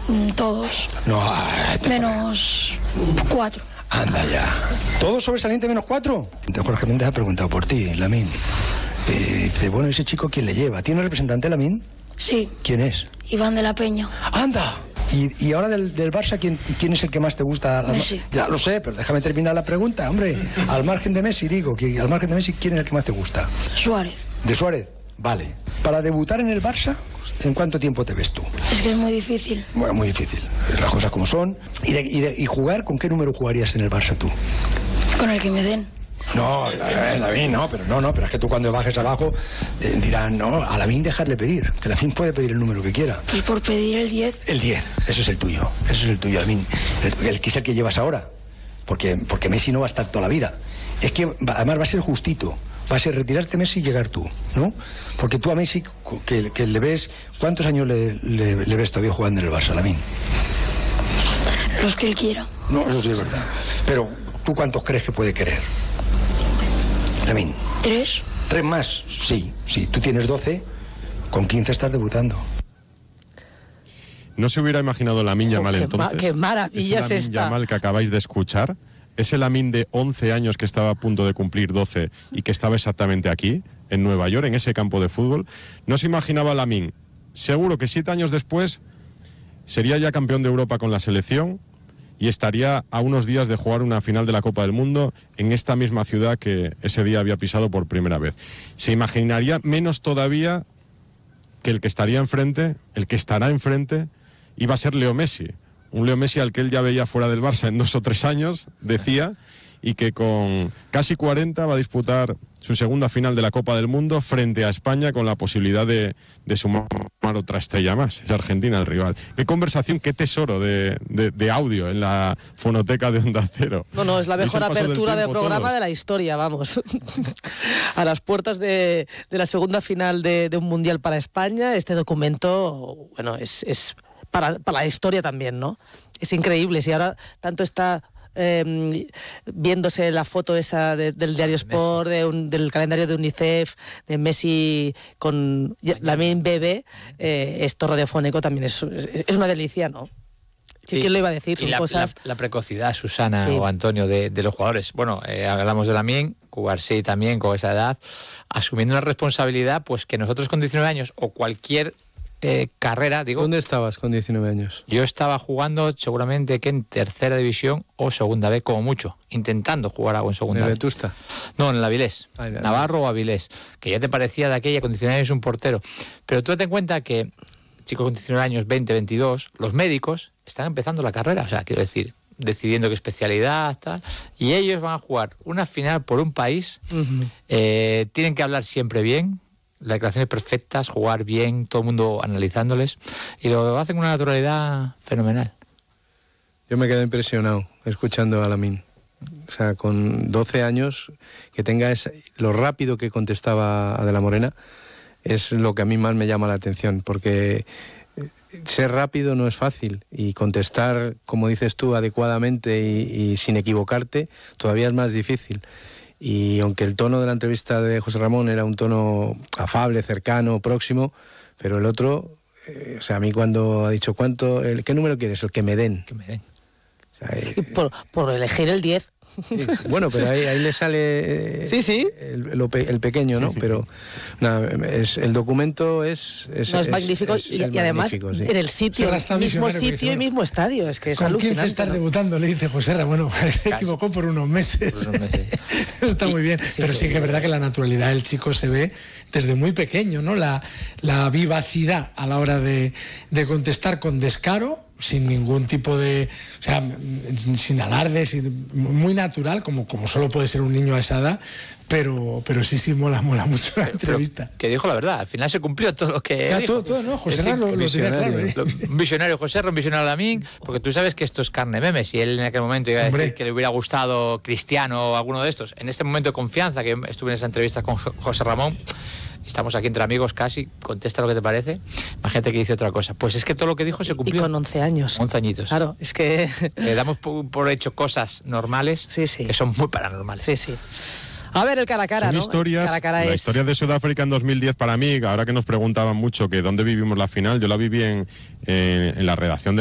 Todos. No, Menos 4. Anda ya. ¿Todo sobresaliente menos 4? Jorge Méndez ha preguntado por ti, Lamine. Dice, bueno, ¿ese chico quién le lleva? ¿Tiene representante, Lamine? Sí. ¿Quién es? Iván de la Peña. ¡Anda! Y ahora del Barça, ¿quién es el que más te gusta? Messi. Ya lo sé, pero déjame terminar la pregunta, hombre. Al margen de Messi, digo, que al margen de Messi, ¿quién es el que más te gusta? Suárez. ¿De Suárez? Vale. Para debutar en el Barça, ¿en cuánto tiempo te ves tú? Es que es muy difícil. Bueno, muy difícil. Las cosas como son. ¿Y jugar? ¿Con qué número jugarías en el Barça tú? Con el que me den. No, Lamine, no, pero es que tú cuando bajes abajo dirán, no, a Lamine dejarle pedir, que Lamine puede pedir el número que quiera. Pues por pedir el 10. El 10, ese es el tuyo, Lamine. El que es el que llevas ahora, porque Messi no va a estar toda la vida. Es que además va a ser justito, va a ser retirarte Messi y llegar tú, ¿no? Porque tú a Messi, que le ves, ¿cuántos años le ves todavía jugando en el Barça, Lamine? Los que él quiera. No, eso sí es verdad. Pero, ¿tú cuántos crees que puede querer? Lamine. 3. 3 más, sí. Tú tienes 12, con 15 estás debutando. No se hubiera imaginado Lamine Yamal entonces. ¡Qué maravilla es esta! esta! Yamal que acabáis de escuchar, ese Lamine de 11 años que estaba a punto de cumplir 12 y que estaba exactamente aquí, en Nueva York, en ese campo de fútbol, no se imaginaba Lamine. Seguro que 7 años después sería ya campeón de Europa con la selección y estaría a unos días de jugar una final de la Copa del Mundo en esta misma ciudad que ese día había pisado por primera vez. Se imaginaría menos todavía que el que estaría enfrente, el que estará enfrente, iba a ser Leo Messi. Un Leo Messi al que él ya veía fuera del Barça en 2 o 3 años, decía, y que con casi 40 va a disputar su segunda final de la Copa del Mundo frente a España con la posibilidad de sumar otra estrella más. Es Argentina el rival. Qué conversación, qué tesoro de audio en la fonoteca de Onda Cero. No, es la mejor apertura de programa todos. de la historia, vamos. A las puertas de la segunda final de un Mundial para España, este documento, bueno, es para la historia también, ¿no? Es increíble. Si ahora tanto está viéndose la foto esa del diario Sport, del calendario de UNICEF, de Messi con Lamine bebé, esto radiofónico también es una delicia, ¿no? Sí. ¿Quién lo iba a decir? Son cosas... la precocidad, Susana sí. o Antonio, de los jugadores. Bueno, hablamos de Lamine, Cubarsí también con esa edad, asumiendo una responsabilidad pues que nosotros con 19 años o cualquier carrera, digo... ¿Dónde estabas con 19 años? Yo estaba jugando seguramente que en tercera división o segunda B, como mucho, intentando jugar algo en segunda ¿En B. Vetusta? No, en el Avilés, Navarro o Avilés, que ya te parecía de aquella, con 19 años un portero. Pero tú date en cuenta que chicos con 19 años, 20, 22, los médicos están empezando la carrera, o sea, quiero decir, decidiendo qué especialidad, tal, y ellos van a jugar una final por un país, tienen que hablar siempre bien, las declaraciones perfectas, jugar bien, todo el mundo analizándoles, y lo hacen con una naturalidad fenomenal. Yo me quedé impresionado escuchando a Lamine. O sea, con 12 años, que tenga lo rápido que contestaba a De la Morena, es lo que a mí más me llama la atención, porque ser rápido no es fácil, y contestar, como dices tú, adecuadamente y sin equivocarte, todavía es más difícil. Y aunque el tono de la entrevista de José Ramón era un tono afable, cercano, próximo, pero el otro, o sea, a mí cuando ha dicho ¿qué número quieres? El que me den. Que me den. O sea, por elegir el 10. Sí, bueno, pero ahí le sale sí. El pequeño, ¿no? Pero nada, el documento es magnífico, y además magnífico, sí. en el sitio, mismo sitio y mismo estadio, es que es alucinante. Con 15 estar debutando, le dice José Ramón, bueno, se equivocó por unos meses. Está muy bien, pero sí que es verdad que la naturalidad del chico se ve desde muy pequeño, ¿no? La vivacidad a la hora de contestar con descaro, sin ningún tipo de... O sea, sin alardes, muy natural, como solo puede ser un niño a esa edad, pero sí, mola mucho la entrevista. Que dijo la verdad, al final se cumplió todo lo que dijo. Todo, ¿no? José Ramón lo tenía claro. Un visionario José Ramón, un visionario Lamine, porque tú sabes que esto es carne meme. Si él en aquel momento iba a decir que le hubiera gustado Cristiano o alguno de estos, en este momento de confianza, que estuve en esa entrevista con José Ramón, estamos aquí entre amigos casi, contesta lo que te parece, imagínate que dice otra cosa. Pues es que todo lo que dijo se cumplió. Y con 11 años. 11 añitos. Claro, es que... Le damos por hecho cosas normales que son muy paranormales. Sí. A ver, el cara a cara, son ¿no? historias, cara a cara la historia de Sudáfrica en 2010 para mí, ahora que nos preguntaban mucho que dónde vivimos la final, yo la viví en la redacción de